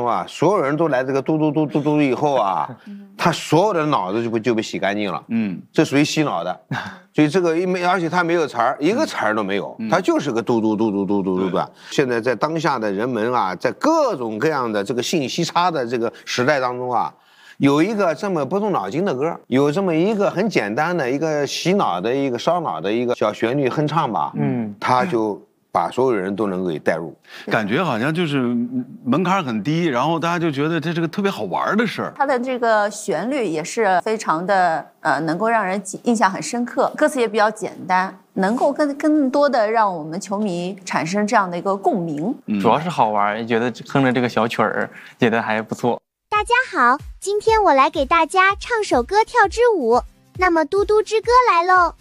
中啊，所有人都来这个嘟嘟嘟嘟嘟以后啊，他所有的脑子就被洗干净了。这属于洗脑的。所以这个而且他没有词儿，一个词儿都没有，他就是个嘟嘟嘟嘟嘟嘟嘟的。现在在当下的人们啊，在各种各样的这个信息差的这个时代当中啊，有一个这么不动脑筋的歌，有这么一个很简单的一个洗脑的一个烧脑的一个小旋律哼唱吧，他就把所有人都能给带入， 感觉好像就是门槛很低，然后大家就觉得这是个特别好玩的事儿。 它的这个旋律也是非常的能够让人印象很深刻，歌词也比较简单，能够更多的让我们球迷产生这样的一个共鸣。 主要是好玩，也觉得哼着这个小曲儿，觉得还不错。 大家好，今天我来给大家唱首歌跳支舞，那么嘟嘟之歌来喽。